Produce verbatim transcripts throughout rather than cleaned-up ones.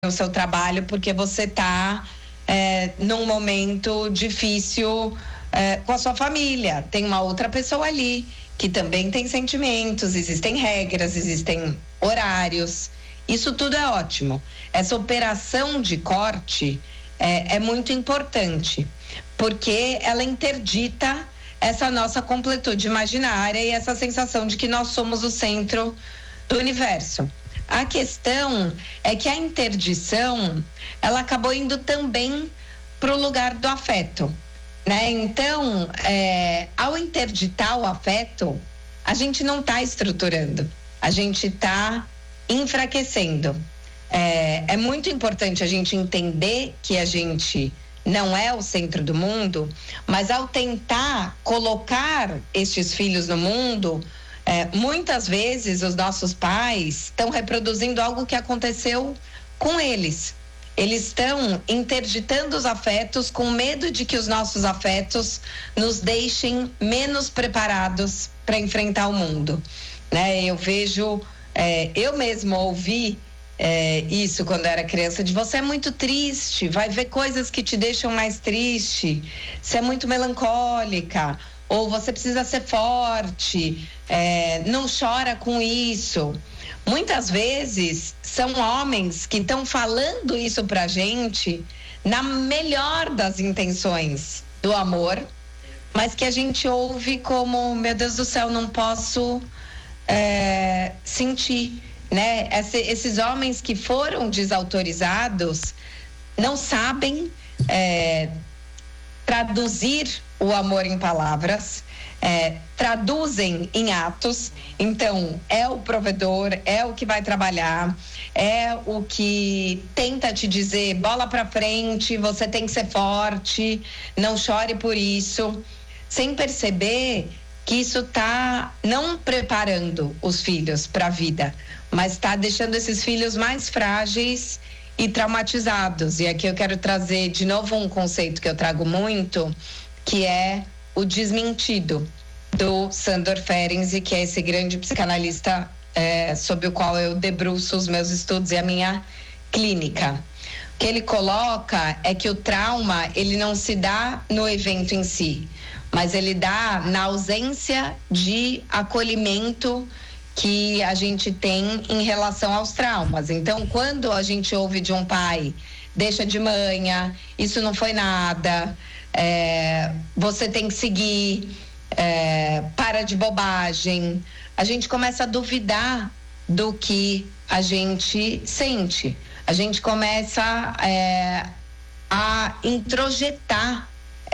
o seu trabalho porque você está é, num momento difícil é, com a sua família. Tem uma outra pessoa ali que também tem sentimentos, existem regras, existem horários. Isso tudo é ótimo. Essa operação de corte é, é muito importante, porque ela interdita essa nossa completude imaginária e essa sensação de que nós somos o centro do universo. A questão é que a interdição, ela acabou indo também para o lugar do afeto, né? Então, é, ao interditar o afeto, a gente não está estruturando, a gente está enfraquecendo. É, é muito importante a gente entender que a gente não é o centro do mundo, mas ao tentar colocar estes filhos no mundo, é, muitas vezes os nossos pais estão reproduzindo algo que aconteceu com eles. Eles estão interditando os afetos com medo de que os nossos afetos nos deixem menos preparados para enfrentar o mundo, né? Eu vejo, é, eu mesmo ouvi é, isso quando era criança, de você é muito triste, vai ver coisas que te deixam mais triste, você é muito melancólica, ou você precisa ser forte, é, não chora com isso. Muitas vezes são homens que estão falando isso pra gente na melhor das intenções do amor, mas que a gente ouve como, meu Deus do céu, não posso é, sentir, né? Esse, esses homens que foram desautorizados não sabem é, traduzir o amor em palavras, é, traduzem em atos. Então é o provedor, é o que vai trabalhar, é o que tenta te dizer bola pra frente, você tem que ser forte, não chore por isso, sem perceber que isso tá não preparando os filhos para a vida, mas está deixando esses filhos mais frágeis e traumatizados. E aqui eu quero trazer de novo um conceito que eu trago muito, que é o desmentido, do Sandor Ferenczi, que é esse grande psicanalista é, sobre o qual eu debruço os meus estudos e a minha clínica. O que ele coloca é que o trauma, ele não se dá no evento em si, mas ele dá na ausência de acolhimento que a gente tem em relação aos traumas. Então, quando a gente ouve de um pai, deixa de manha, isso não foi nada, é, você tem que seguir, é, para de bobagem, a gente começa a duvidar do que a gente sente. A gente começa é, a introjetar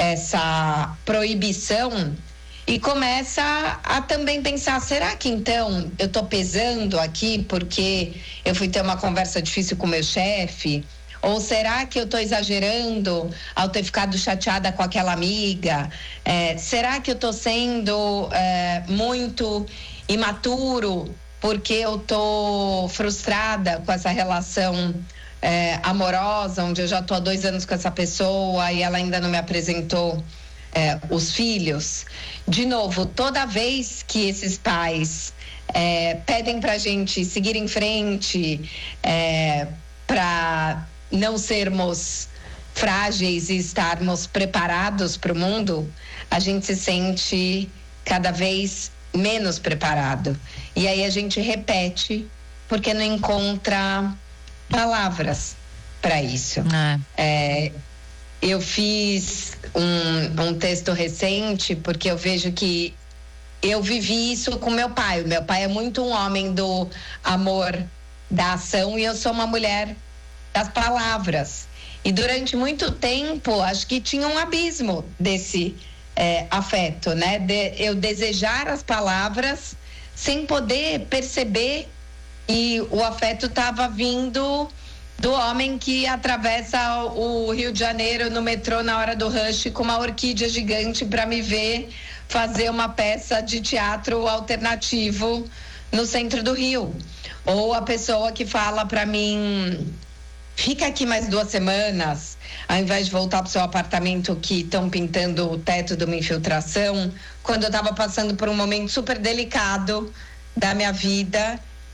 essa proibição e começa a, a também pensar, será que então eu tô pesando aqui porque eu fui ter uma conversa difícil com meu chefe? Ou será que eu tô exagerando ao ter ficado chateada com aquela amiga? É, será que eu tô sendo é, muito imaturo porque eu tô frustrada com essa relação é, amorosa, onde eu já tô há dois anos com essa pessoa e ela ainda não me apresentou É, os filhos? De novo, toda vez que esses pais é, pedem pra gente seguir em frente, é, para não sermos frágeis e estarmos preparados para o mundo, a gente se sente cada vez menos preparado. E aí a gente repete porque não encontra palavras para isso. É. É, Eu fiz um, um texto recente porque eu vejo que eu vivi isso com meu pai. O meu pai é muito um homem do amor, da ação, e eu sou uma mulher das palavras. E durante muito tempo, acho que tinha um abismo desse é, afeto, né? De, eu desejar as palavras sem poder perceber que o afeto estava vindo do homem que atravessa o Rio de Janeiro no metrô na hora do rush com uma orquídea gigante para me ver fazer uma peça de teatro alternativo no centro do Rio. Ou a pessoa que fala para mim, fica aqui mais duas semanas, ao invés de voltar pro seu apartamento que estão pintando o teto de uma infiltração, quando eu estava passando por um momento super delicado da minha vida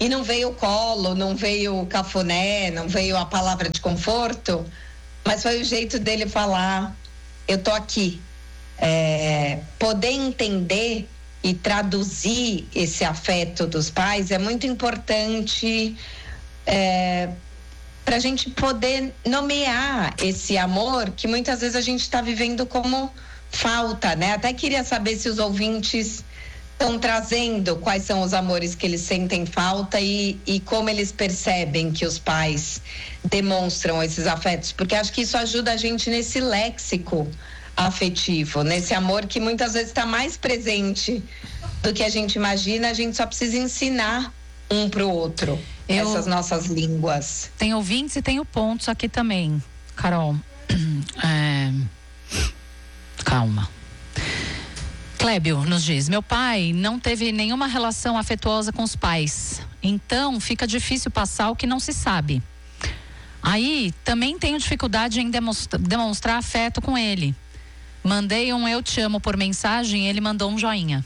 e não veio o colo, não veio o cafuné, não veio a palavra de conforto, mas foi o jeito dele falar: eu tô aqui. É, poder entender e traduzir esse afeto dos pais é muito importante, é, para a gente poder nomear esse amor que muitas vezes a gente está vivendo como falta, né? Até queria saber se os ouvintes estão trazendo quais são os amores que eles sentem falta e, e como eles percebem que os pais demonstram esses afetos, porque acho que isso ajuda a gente nesse léxico afetivo, nesse amor que muitas vezes está mais presente do que a gente imagina. A gente só precisa ensinar um para o outro Eu... essas nossas línguas. Tem ouvintes e tenho pontos aqui também, Carol. É... Calma. Clébio nos diz: meu pai não teve nenhuma relação afetuosa com os pais, então fica difícil passar o que não se sabe. Aí também tenho dificuldade em demonstra- demonstrar afeto com ele. Mandei um eu te amo por mensagem e ele mandou um joinha.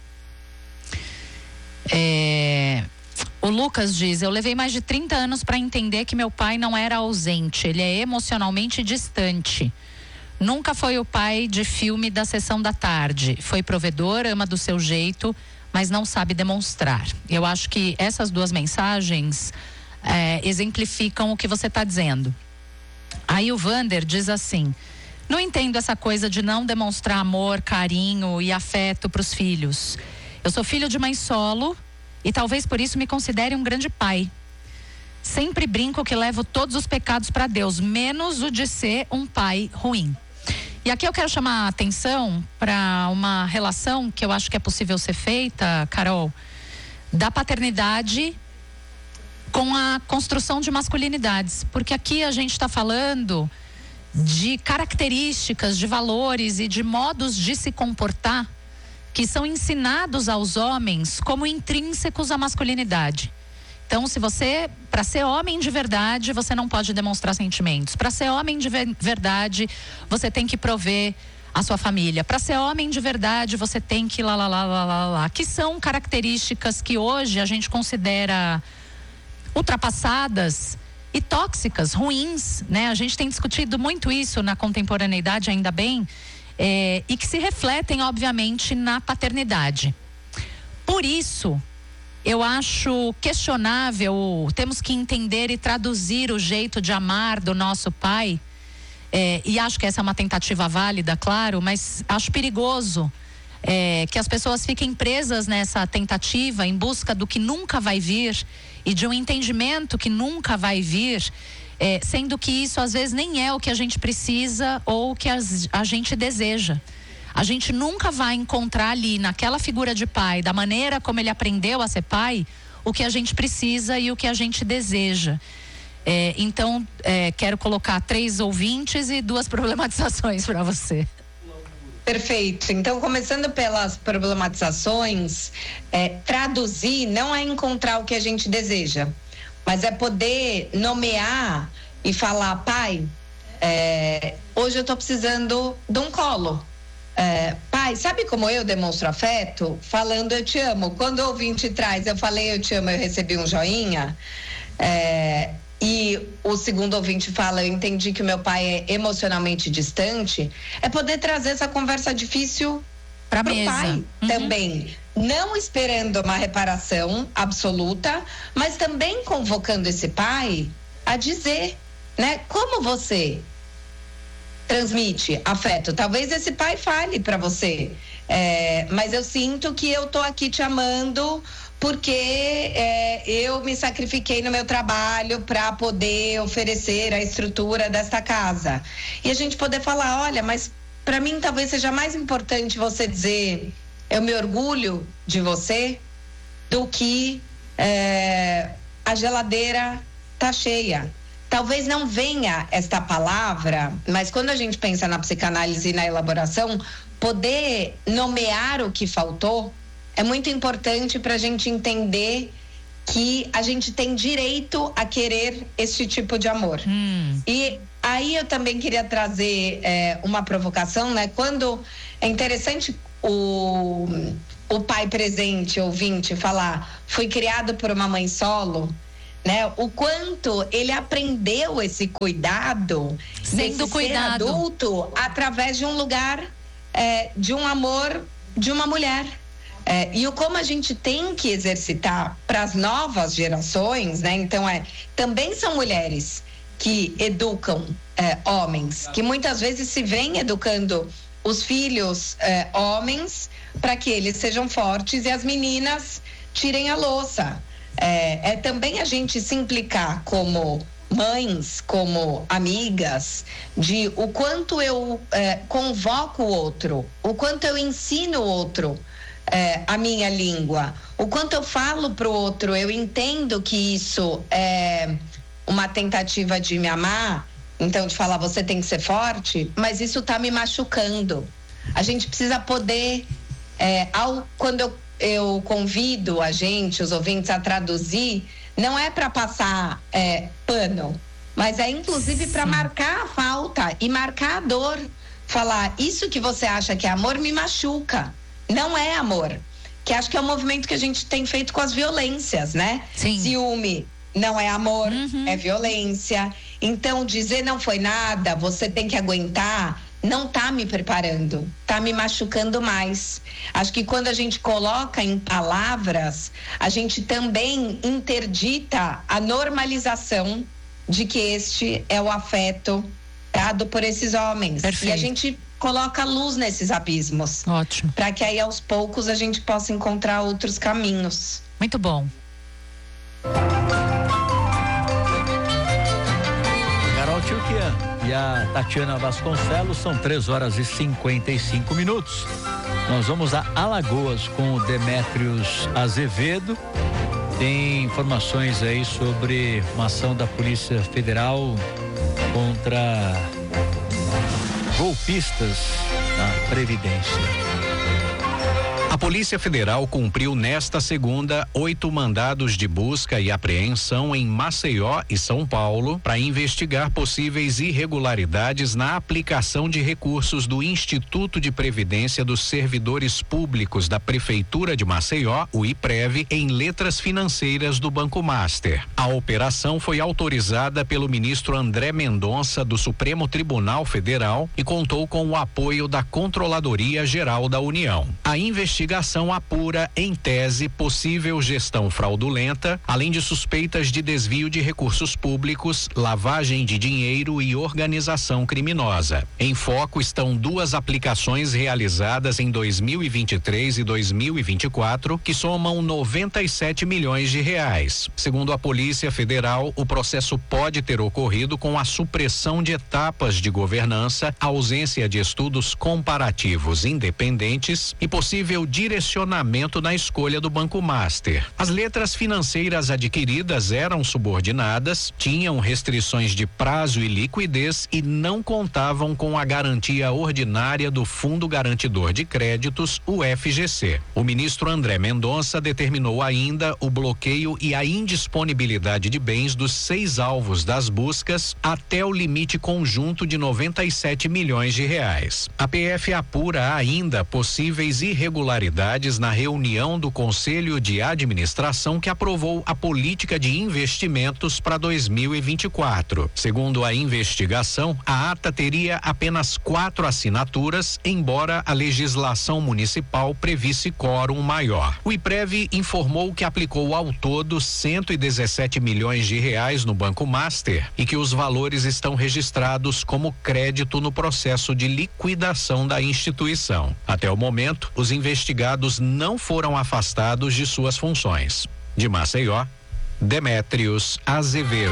É... O Lucas diz: eu levei mais de trinta anos para entender que meu pai não era ausente, ele é emocionalmente distante. Nunca foi o pai de filme da sessão da tarde. Foi provedor, ama do seu jeito, mas não sabe demonstrar. Eu acho que essas duas mensagens é, exemplificam o que você está dizendo. Aí o Vander diz assim: não entendo essa coisa de não demonstrar amor, carinho e afeto para os filhos. Eu sou filho de mãe solo e talvez por isso me considere um grande pai. Sempre brinco que levo todos os pecados para Deus, menos o de ser um pai ruim. E aqui eu quero chamar a atenção para uma relação que eu acho que é possível ser feita, Carol, da paternidade com a construção de masculinidades. Porque aqui a gente está falando de características, de valores e de modos de se comportar que são ensinados aos homens como intrínsecos à masculinidade. Então, se você, para ser homem de verdade, você não pode demonstrar sentimentos. Para ser homem de verdade, você tem que prover a sua família. Para ser homem de verdade, você tem que lá, lá, lá, lá, lá, lá. Que são características que hoje a gente considera ultrapassadas e tóxicas, ruins, né? A gente tem discutido muito isso na contemporaneidade, ainda bem, é, e que se refletem, obviamente, na paternidade. Por isso, eu acho questionável, temos que entender e traduzir o jeito de amar do nosso pai, é, e acho que essa é uma tentativa válida, claro, mas acho perigoso é, que as pessoas fiquem presas nessa tentativa em busca do que nunca vai vir e de um entendimento que nunca vai vir, é, sendo que isso às vezes nem é o que a gente precisa ou o que a, a gente deseja. A gente nunca vai encontrar ali naquela figura de pai, da maneira como ele aprendeu a ser pai, o que a gente precisa e o que a gente deseja. É, então, é, quero colocar três ouvintes e duas problematizações para você. Perfeito. Então, começando pelas problematizações, é, traduzir não é encontrar o que a gente deseja, mas é poder nomear e falar: pai, é, hoje eu estou precisando de um colo. É, pai, sabe como eu demonstro afeto? Falando eu te amo. Quando o ouvinte traz, eu falei eu te amo, eu recebi um joinha. É, e o segundo ouvinte fala, eu entendi que o meu pai é emocionalmente distante. É poder trazer essa conversa difícil para o pai uhum. também. Não esperando uma reparação absoluta, mas também convocando esse pai a dizer, né? Como você transmite afeto. Talvez esse pai fale para você, é, mas eu sinto que eu tô aqui te amando porque é, eu me sacrifiquei no meu trabalho para poder oferecer a estrutura desta casa. E a gente poder falar, olha, mas para mim talvez seja mais importante você dizer eu me orgulho de você do que é, a geladeira tá cheia. Talvez não venha esta palavra, mas quando a gente pensa na psicanálise e na elaboração, poder nomear o que faltou é muito importante para a gente entender que a gente tem direito a querer este tipo de amor. Hum. E aí eu também queria trazer é, uma provocação, né? Quando é interessante o, o pai presente, ouvinte, falar, fui criado por uma mãe solo, né? O quanto ele aprendeu esse cuidado, sendo cuidado ser adulto, através de um lugar, é, de um amor de uma mulher. É, e o como a gente tem que exercitar para as novas gerações, né? Então, é, também são mulheres que educam é, homens, que muitas vezes se vêm educando os filhos é, homens para que eles sejam fortes e as meninas tirem a louça. É, é também a gente se implicar como mães, como amigas, de o quanto eu é, convoco o outro, o quanto eu ensino o outro é, a minha língua, o quanto eu falo pro outro, eu entendo que isso é uma tentativa de me amar, então de falar você tem que ser forte, mas isso tá me machucando. A gente precisa poder, é, ao, quando eu, eu convido a gente, os ouvintes, a traduzir, não é para passar é, pano, mas é inclusive para marcar a falta e marcar a dor. Falar, isso que você acha que é amor me machuca. Não é amor. Que acho que é o movimento que a gente tem feito com as violências, né? Sim. Ciúme não é amor, uhum. é violência. Então, dizer não foi nada, você tem que aguentar, não tá me preparando, tá me machucando mais. Acho que quando a gente coloca em palavras, a gente também interdita a normalização de que este é o afeto dado por esses homens. Perfeito. E a gente coloca luz nesses abismos. Ótimo. Para que aí aos poucos a gente possa encontrar outros caminhos. Muito bom. Carol Tchoukian e a Tatiana Vasconcelos, são três horas e cinquenta e cinco minutos. Nós vamos a Alagoas com o Demétrios Azevedo. Tem informações aí sobre uma ação da Polícia Federal contra golpistas na Previdência. A Polícia Federal cumpriu nesta segunda oito mandados de busca e apreensão em Maceió e São Paulo para investigar possíveis irregularidades na aplicação de recursos do Instituto de Previdência dos Servidores Públicos da Prefeitura de Maceió, o IPREV, em letras financeiras do Banco Master. A operação foi autorizada pelo ministro André Mendonça do Supremo Tribunal Federal e contou com o apoio da Controladoria Geral da União. A investigação A investigação apura, em tese, possível gestão fraudulenta, além de suspeitas de desvio de recursos públicos, lavagem de dinheiro e organização criminosa. Em foco estão duas aplicações realizadas em dois mil e vinte e três e dois mil e vinte e quatro, que somam noventa e sete milhões de reais. Segundo a Polícia Federal, o processo pode ter ocorrido com a supressão de etapas de governança, ausência de estudos comparativos independentes e possível direcionamento na escolha do Banco Master. As letras financeiras adquiridas eram subordinadas, tinham restrições de prazo e liquidez e não contavam com a garantia ordinária do Fundo Garantidor de Créditos, o F G C. O ministro André Mendonça determinou ainda o bloqueio e a indisponibilidade de bens dos seis alvos das buscas até o limite conjunto de noventa e sete milhões de reais. A P F apura ainda possíveis irregularidades na reunião do Conselho de Administração que aprovou a política de investimentos para dois mil e vinte e quatro. Segundo a investigação, a ata teria apenas quatro assinaturas, embora a legislação municipal previsse quórum maior. O IPREV informou que aplicou ao todo cento e dezessete milhões de reais no Banco Master e que os valores estão registrados como crédito no processo de liquidação da instituição. Até o momento, os investigadores investigados não foram afastados de suas funções. De Maceió, Demétrios Azevedo.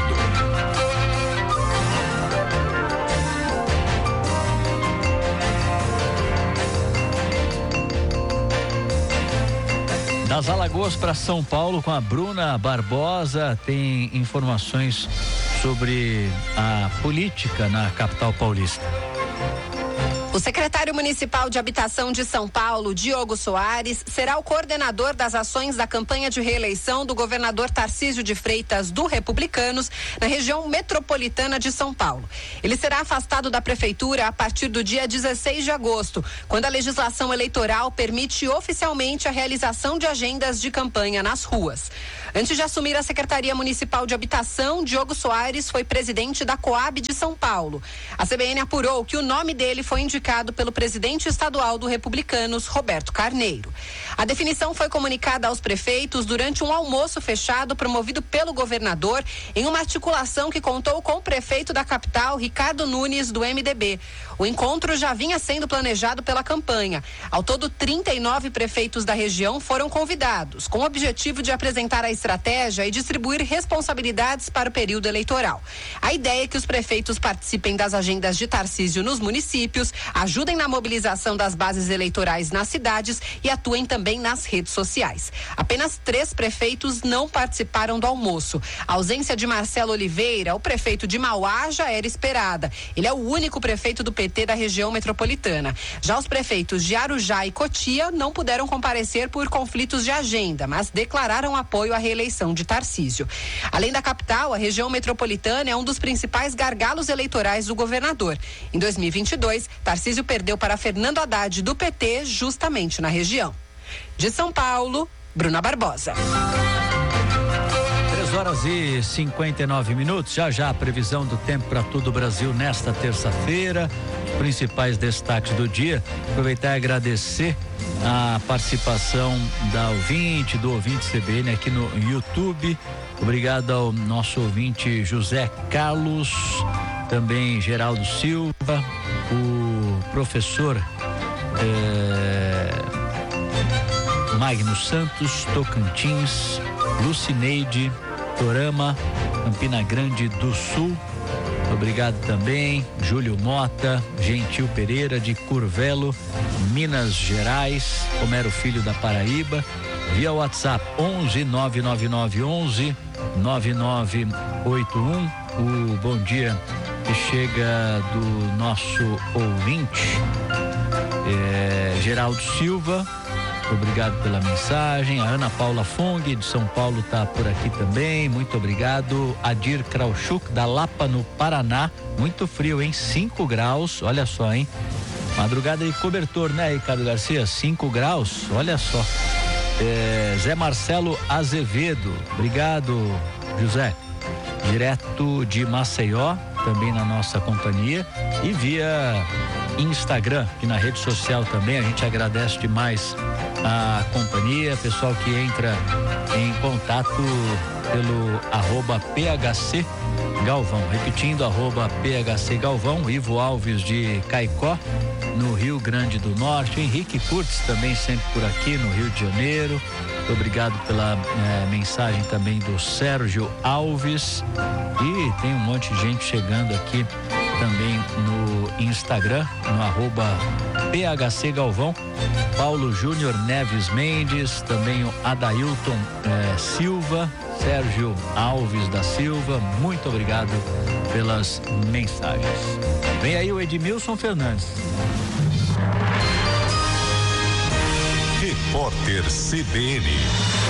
Das Alagoas para São Paulo com a Bruna Barbosa, tem informações sobre a política na capital paulista. O secretário municipal de Habitação de São Paulo, Diogo Soares, será o coordenador das ações da campanha de reeleição do governador Tarcísio de Freitas, do Republicanos, na região metropolitana de São Paulo. Ele será afastado da prefeitura a partir do dia dezesseis de agosto, quando a legislação eleitoral permite oficialmente a realização de agendas de campanha nas ruas. Antes de assumir a Secretaria Municipal de Habitação, Diogo Soares foi presidente da Coab de São Paulo. A C B N apurou que o nome dele foi indicado pelo presidente estadual do Republicanos, Roberto Carneiro. A definição foi comunicada aos prefeitos durante um almoço fechado promovido pelo governador em uma articulação que contou com o prefeito da capital, Ricardo Nunes, do M D B. O encontro já vinha sendo planejado pela campanha. Ao todo, trinta e nove prefeitos da região foram convidados, com o objetivo de apresentar a estratégia e distribuir responsabilidades para o período eleitoral. A ideia é que os prefeitos participem das agendas de Tarcísio nos municípios, ajudem na mobilização das bases eleitorais nas cidades e atuem também nas redes sociais. Apenas três prefeitos não participaram do almoço. A ausência de Marcelo Oliveira, o prefeito de Mauá, já era esperada. Ele é o único prefeito do P T da região metropolitana. Já os prefeitos de Arujá e Cotia não puderam comparecer por conflitos de agenda, mas declararam apoio à reeleição de Tarcísio. Além da capital, a região metropolitana é um dos principais gargalos eleitorais do governador. Em dois mil e vinte e dois, Tarcísio perdeu para Fernando Haddad do P T, justamente na região. De São Paulo, Bruna Barbosa. três horas e cinquenta e nove minutos. Já já a previsão do tempo para todo o Brasil nesta terça-feira. Principais destaques do dia. Aproveitar e agradecer a participação da ouvinte, do ouvinte C B N aqui no YouTube. Obrigado ao nosso ouvinte José Carlos, também Geraldo Silva, o professor eh, Magno Santos, Tocantins, Lucineide, Torama, Campina Grande do Sul. Obrigado também, Júlio Mota, Gentil Pereira de Curvelo, Minas Gerais, Homero Filho da Paraíba, via WhatsApp onze nove nove nove onze nove nove oito um. O bom dia que chega do nosso ouvinte, é, Geraldo Silva. Obrigado pela mensagem. A Ana Paula Fong, de São Paulo, está por aqui também. Muito obrigado. Adir Krauchuk, da Lapa, no Paraná. Muito frio, hein? cinco graus. Olha só, hein? Madrugada de cobertor, né, Ricardo Garcia? cinco graus. Olha só. É, Zé Marcelo Azevedo. Obrigado, José. Direto de Maceió, também na nossa companhia. E via Instagram, e na rede social também. A gente agradece demais a companhia, pessoal que entra em contato pelo arroba P H C Galvão, repetindo, arroba P H C Galvão. Ivo Alves de Caicó, no Rio Grande do Norte. Henrique Curtis também sempre por aqui no Rio de Janeiro. Muito obrigado pela eh, mensagem também do Sérgio Alves. E tem um monte de gente chegando aqui também no Instagram, no arroba P H C Galvão. Paulo Júnior Neves Mendes, também o Adailton eh, Silva, Sérgio Alves da Silva, muito obrigado pelas mensagens. Vem aí o Edmilson Fernandes. Repórter C B N.